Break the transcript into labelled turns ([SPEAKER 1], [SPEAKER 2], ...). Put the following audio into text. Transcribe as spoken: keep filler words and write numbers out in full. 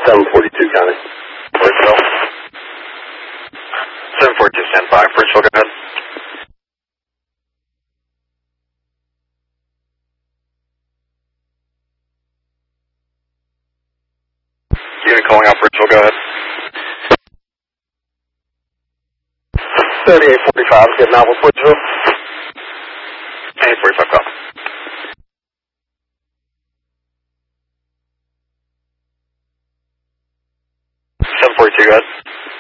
[SPEAKER 1] seven forty-two, county.
[SPEAKER 2] Bridgeville. seven forty-two, stand by. Bridgeville, go ahead. Unit calling out Bridgeville, go ahead.
[SPEAKER 1] thirty-eight forty-five, getting out with Bridgeville.
[SPEAKER 2] eight forty-five, copy. seven forty-two, go ahead.